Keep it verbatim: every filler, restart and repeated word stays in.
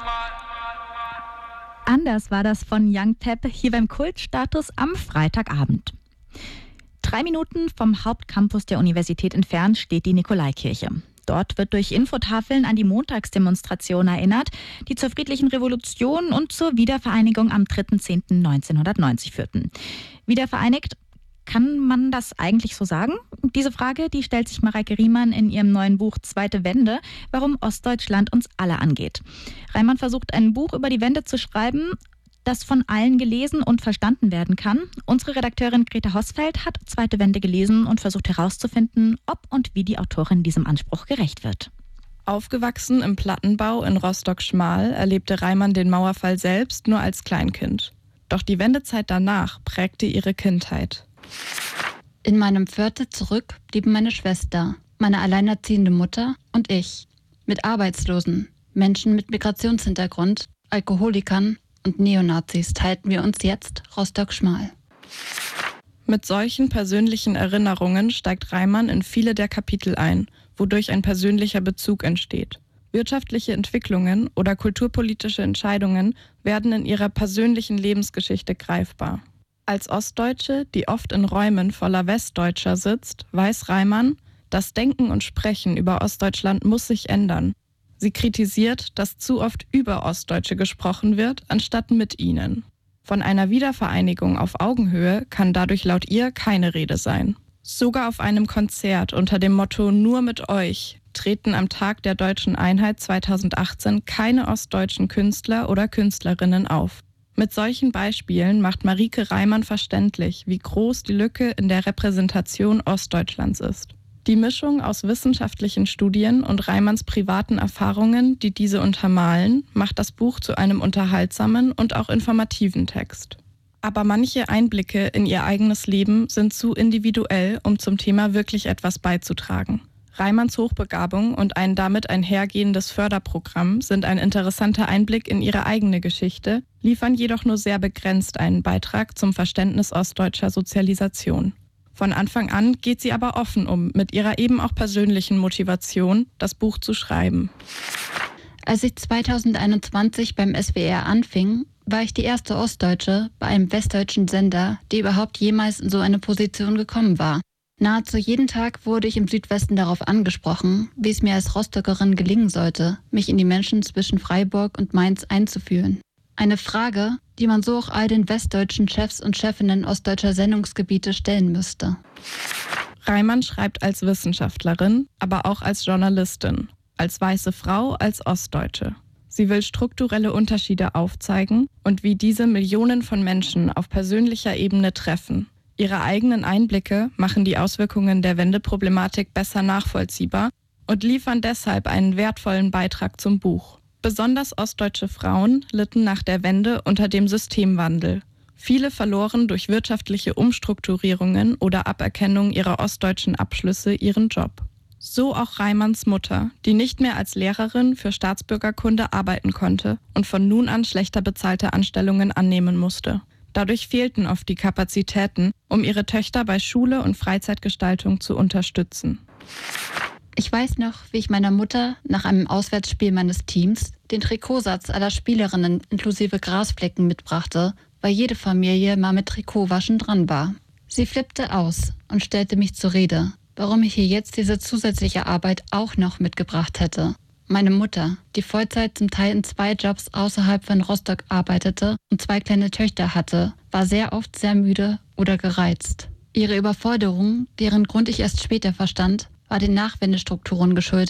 Anders war das von Young Tep hier beim Kultstatus am Freitagabend. Drei Minuten vom Hauptcampus der Universität entfernt steht die Nikolaikirche. Dort wird durch Infotafeln an die Montagsdemonstration erinnert, die zur friedlichen Revolution und zur Wiedervereinigung am dritter zehnter neunzehnhundertneunzig führten. Wiedervereinigt? Kann man das eigentlich so sagen? Diese Frage, die stellt sich Mareike Riemann in ihrem neuen Buch Zweite Wende, warum Ostdeutschland uns alle angeht. Reimann versucht, ein Buch über die Wende zu schreiben, das von allen gelesen und verstanden werden kann. Unsere Redakteurin Greta Hosfeld hat Zweite Wende gelesen und versucht herauszufinden, ob und wie die Autorin diesem Anspruch gerecht wird. Aufgewachsen im Plattenbau in Rostock-Schmal erlebte Reimann den Mauerfall selbst nur als Kleinkind. Doch die Wendezeit danach prägte ihre Kindheit. In meinem Viertel zurück blieben meine Schwester, meine alleinerziehende Mutter und ich. Mit Arbeitslosen, Menschen mit Migrationshintergrund, Alkoholikern und Neonazis teilten wir uns jetzt Rostock-Schmal. Mit solchen persönlichen Erinnerungen steigt Reimann in viele der Kapitel ein, wodurch ein persönlicher Bezug entsteht. Wirtschaftliche Entwicklungen oder kulturpolitische Entscheidungen werden in ihrer persönlichen Lebensgeschichte greifbar. Als Ostdeutsche, die oft in Räumen voller Westdeutscher sitzt, weiß Reimann, das Denken und Sprechen über Ostdeutschland muss sich ändern. Sie kritisiert, dass zu oft über Ostdeutsche gesprochen wird, anstatt mit ihnen. Von einer Wiedervereinigung auf Augenhöhe kann dadurch laut ihr keine Rede sein. Sogar auf einem Konzert unter dem Motto »Nur mit euch« treten am Tag der Deutschen Einheit zweitausendachtzehn keine ostdeutschen Künstler oder Künstlerinnen auf. Mit solchen Beispielen macht Marieke Reimann verständlich, wie groß die Lücke in der Repräsentation Ostdeutschlands ist. Die Mischung aus wissenschaftlichen Studien und Reimanns privaten Erfahrungen, die diese untermalen, macht das Buch zu einem unterhaltsamen und auch informativen Text. Aber manche Einblicke in ihr eigenes Leben sind zu individuell, um zum Thema wirklich etwas beizutragen. Reimanns Hochbegabung und ein damit einhergehendes Förderprogramm sind ein interessanter Einblick in ihre eigene Geschichte, liefern jedoch nur sehr begrenzt einen Beitrag zum Verständnis ostdeutscher Sozialisation. Von Anfang an geht sie aber offen um, mit ihrer eben auch persönlichen Motivation, das Buch zu schreiben. Als ich zweitausendeinundzwanzig beim S W R anfing, war ich die erste Ostdeutsche bei einem westdeutschen Sender, die überhaupt jemals in so eine Position gekommen war. Nahezu jeden Tag wurde ich im Südwesten darauf angesprochen, wie es mir als Rostockerin gelingen sollte, mich in die Menschen zwischen Freiburg und Mainz einzufühlen. Eine Frage, die man so auch all den westdeutschen Chefs und Chefinnen ostdeutscher Sendungsgebiete stellen müsste. Reimann schreibt als Wissenschaftlerin, aber auch als Journalistin, als weiße Frau, als Ostdeutsche. Sie will strukturelle Unterschiede aufzeigen und wie diese Millionen von Menschen auf persönlicher Ebene treffen. Ihre eigenen Einblicke machen die Auswirkungen der Wendeproblematik besser nachvollziehbar und liefern deshalb einen wertvollen Beitrag zum Buch. Besonders ostdeutsche Frauen litten nach der Wende unter dem Systemwandel. Viele verloren durch wirtschaftliche Umstrukturierungen oder Aberkennung ihrer ostdeutschen Abschlüsse ihren Job. So auch Reimanns Mutter, die nicht mehr als Lehrerin für Staatsbürgerkunde arbeiten konnte und von nun an schlechter bezahlte Anstellungen annehmen musste. Dadurch fehlten oft die Kapazitäten, um ihre Töchter bei Schule und Freizeitgestaltung zu unterstützen. Ich weiß noch, wie ich meiner Mutter nach einem Auswärtsspiel meines Teams den Trikotsatz aller Spielerinnen inklusive Grasflecken mitbrachte, weil jede Familie mal mit Trikotwaschen dran war. Sie flippte aus und stellte mich zur Rede, warum ich hier jetzt diese zusätzliche Arbeit auch noch mitgebracht hätte. Meine Mutter, die Vollzeit zum Teil in zwei Jobs außerhalb von Rostock arbeitete und zwei kleine Töchter hatte, war sehr oft sehr müde oder gereizt. Ihre Überforderung, deren Grund ich erst später verstand, war den Nachwendestrukturen geschuldet,